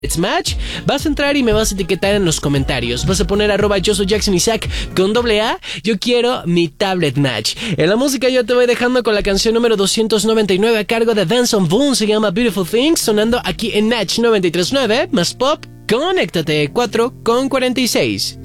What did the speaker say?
Let's Match, vas a entrar y me vas a etiquetar en los comentarios. Vas a poner @yo soy Jackson Isaac con ¡A! Yo quiero mi tablet match. En la música yo te voy dejando con la canción número 299 a cargo de Benson Boone. Se llama Beautiful Things, sonando aquí en Natch 93.9 más pop. Conéctate 4 con 46.